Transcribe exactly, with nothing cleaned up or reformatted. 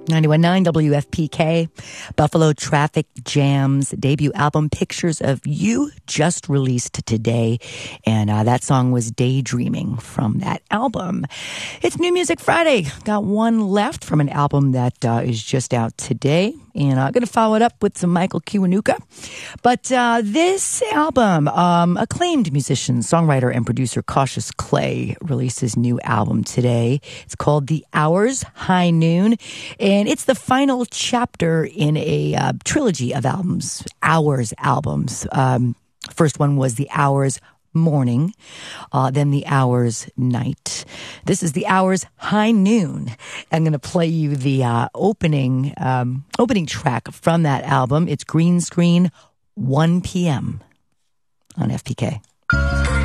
ninety-one point nine W F P K, Buffalo Traffic Jam's debut album, Pictures of You, just released today. And uh, that song was Daydreaming from that album. It's New Music Friday. Got one left from an album that uh, is just out today. And I'm going to follow it up with some Michael Kiwanuka. But uh, this album, um, acclaimed musician, songwriter, and producer Cautious Clay released his new album today. It's called The Hours, High Noon. And it's the final chapter in a uh, trilogy of albums, Hours albums. Um, first one was The Hours Morning, uh, then The Hours Night. This is The Hours High Noon. I'm going to play you the uh, opening um, opening track from that album. It's Green Screen, one p.m. on F P K.